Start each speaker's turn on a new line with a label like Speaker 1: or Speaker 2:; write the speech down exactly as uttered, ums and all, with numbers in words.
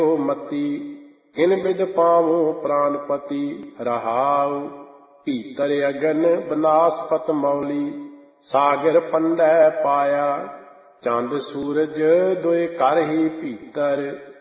Speaker 1: ਮਤੀ ਇਨ ਬਿਦ ਪਾਵੂੰ ਪ੍ਰਾਨਪਤੀ ਰਹਾਉ। ਭੀਤਰ ਅਗਨ ਬਨਾਸਪਤ ਮੌਲੀ ਸਾਗਰ ਪੰਡੈ ਪਾਇਆ। ਚੰਦ ਸੂਰਜ ਦੁਇ ਘਰ ਹੀ ਭੀਤਰ